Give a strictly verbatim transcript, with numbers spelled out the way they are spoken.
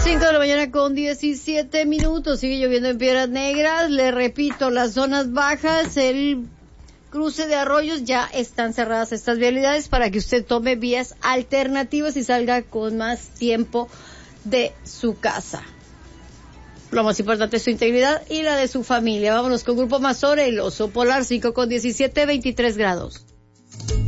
cinco de la mañana con diecisiete minutos. Sigue lloviendo en Piedras Negras. Le repito, las zonas bajas, el cruce de arroyos, ya están cerradas estas vialidades para que usted tome vías alternativas y salga con más tiempo de su casa. Lo más importante es su integridad y la de su familia. Vámonos con Grupo Mazora, el oso polar, cinco con diecisiete, veintitrés grados.